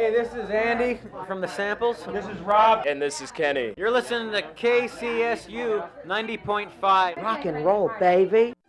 Hey, this is Andy from The Samples. This is Rob. And this is Kenny. You're listening to KCSU 90.5. Rock and roll, baby.